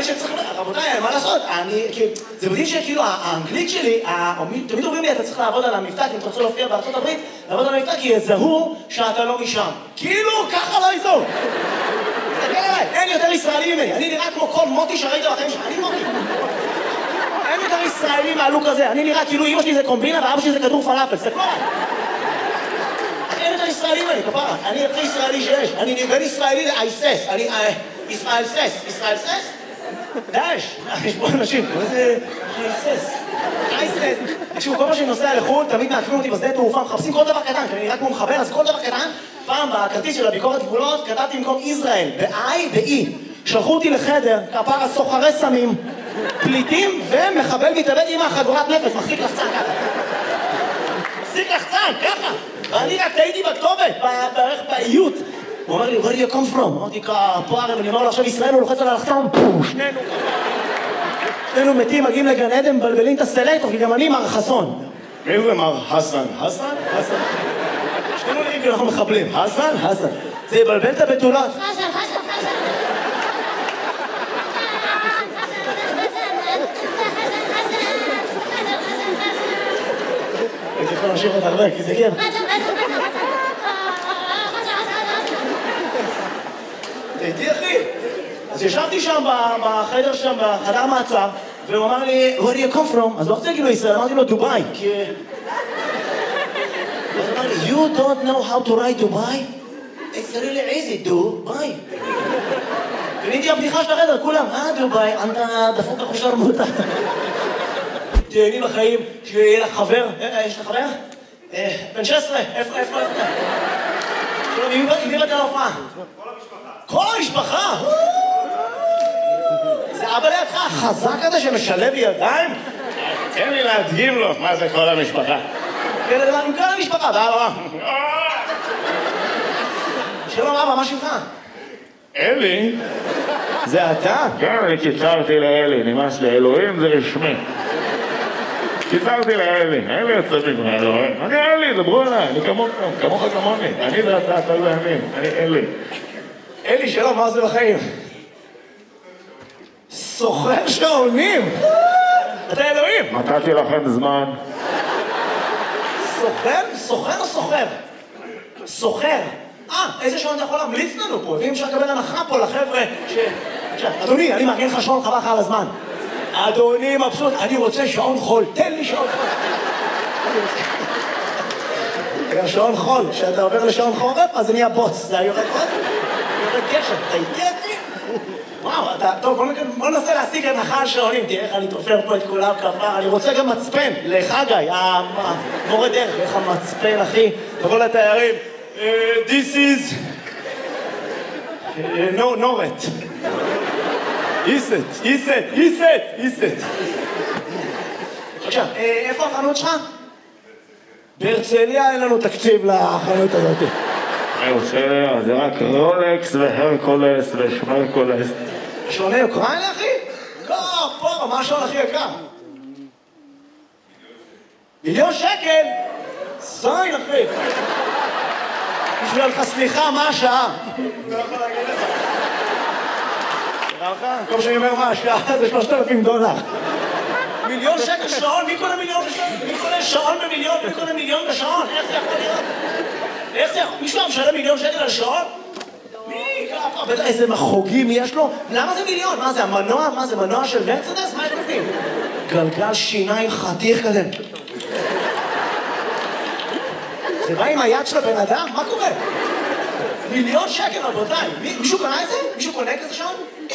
שצריך, רבותיי, מה לעשות? זה מדהים שכאילו האנגלית שלי, תמיד אומרים לי, אתה צריך לעבוד על המבטא, אם אתה רוצה להופיע בארצות הברית, לעבוד על המבטא, כי יזהו שאתה לא משם. כאילו, ככה לא יזהו. תסתכל עליי, אין יותר ישראלי ממני. אני נראה כמו כל מוטי שראית בחיים שלך, אני מוטי. אין יותר ישראלי מהלוק הזה. אני נראה כאילו אמא שלי זה קומבינה ואבא שלי זה כדור פלאפל. תסתכלו עליי. אין יותר ישראלי ממני, כפרה. אני הכי ישראלי שיש. אני בן ישראלי לאייסס. אני ישראל סס. ישראל סס? דאעש. יש פה אנשים. מה זה אייסס? תקשיבו, כל מה שאני נוסע לחו"ל, תמיד מעקבים אותי בשדה תעופה, מחפשים כל דבר קטן, כי אני נראה כמו מחבר, אז כל דבר קטן, פעם בכרטיס של הביקורת גבולות, כתבתי במקום ישראל, ב-I, ב-E. שלחו אותי לחדר, כפרה סוחרי סמים, פליטים ומחבל מתאבד עם החגורת נפש, מחזיק לחצן ככה. מחזיק לחצן, ככה. ואני רק טעיתי בכתובת, בערך באיות. הוא אומר לי, where do you come from? אמרתי, כפרה, אני אומר לו עכשיו ישראל, הוא לוחץ על הלחצן, שנינו מתים, מגיעים לגן עדן, מבלבלים את הסלקטור, כי גם אני מר חסון. מי זה מר חסן? חסן? חסן. שנינו נראים כי אנחנו מחבלים. חסן? חסן. זה יבלבל את הבתולות. חסן, חסן, חסן. הייתי יכול להמשיך עוד הרבה, כי זה כיף. תהייתי אחי. אז ישבתי שם בחדר שם, בחדר מעצר, והוא אמר לי, where do you come from? אז לא רוצה להגיד לו ישראל, אמרתי לו דובאי, כי... אז הוא אמר לי, you don't know how to write Dubai? It's really easy, דובאי. קניתי הבדיחה של החדר, כולם, דובאי, אתה דפוק לך שרמוטה. תהייני בחיים, שיהיה לך חבר, יש לך חבר? בן 16, איפה? שלום, עם מי באת להופעה? כל המשפחה! זה אבא לידך החזק הזה שמשלב ידיים? תן לי להדגים לו מה זה כל המשפחה. עם כל המשפחה, ואבא. שלום אבא, מה שלך? אלי? זה אתה? כן, אני קיצרתי לאלי, נמאס לאלוהים זה רשמי. קיצרתי לאלי, אלי יוצא מגמר, אני אלי, דברו אליי, אני כמוך כמוני, אני ואתה, אתה ואני, אני אלי. אלי, שלום, מה זה בחיים? סוחר שעונים! אתה אלוהים! נתתי לכם זמן. סוחר? סוחר או סוחר? סוחר. איזה שעון אתה יכול להמליץ לנו פה? ואם אפשר לקבל הנחה פה לחבר'ה ש... אדוני, אני מארגן לך שעון חבל לך על הזמן. אדוני מבסוט, אני רוצה שעון חול, תן לי שעון חול. גם שעון חול, כשאתה עובר לשעון חורף, אז זה נהיה בוץ. זה יורד עוד? יורד גשם, אתה איתי אחי? וואו, טוב, בוא ננסה להשיג הנחה על שעונים, תראה איך אני תופר פה את כולם כפר, אני רוצה גם מצפן, לחגי, המורה דרך, איך המצפן אחי, תבוא לתיירים, this is, נורת. איסט. עכשיו, איפה החנות שלך? בהרצליה אין לנו תקציב לחנות הזאת. בהרצליה זה רק רולקס והרקולס ושמרקולס. שעוני אוקראינה אחי? לא, פה, מה השעון הכי יקר? מיליון שקל? זין אחי. בשביל לך סליחה, מה השעה? לא יכול להגיד לך. נראה לך? כל שאני אומר מה השעה זה $3,000. מיליון שקל שעון? מי קונה מיליון בשעון? מי קונה שעון במיליון? מי קונה מיליון בשעון? איך זה יכול להיות? איך זה יכול? מישהו משלם מיליון שקל על שעון? מי? בטח איזה מחוגים יש לו? למה זה מיליון? מה זה המנוע? מה זה מנוע של מרצדס? מה יש בפנים? גלגל שיניים חתיך כזה. זה בא עם היד של הבן אדם? מה קורה? מיליון שקל רבותיי. מישהו קונה את זה? מישהו קונה כזה שעון?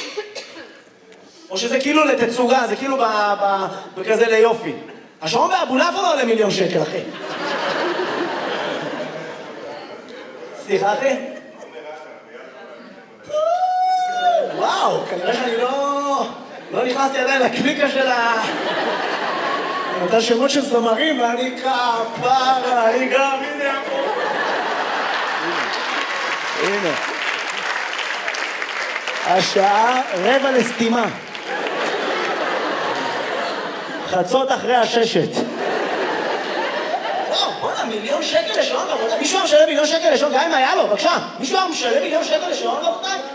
או שזה כאילו לתצוגה, זה כאילו בכזה ליופי. השעון באבולעפיה לא עולה מיליון שקל, אחי. סליחה, אחי? וואו, כנראה שאני לא נכנסתי עדיין לקליקה של אותה שמות של זמרים, ואני כפרה, אני גם, הנה פה. הנה. השעה 5:45. חצות אחרי 6. וואו, בוא'נה, מיליון שקל לשעון, רבותיי. מישהו משלם מיליון שקל לשעון, גם אם היה לו, בבקשה. מישהו משלם מיליון שקל לשעון, רבותיי?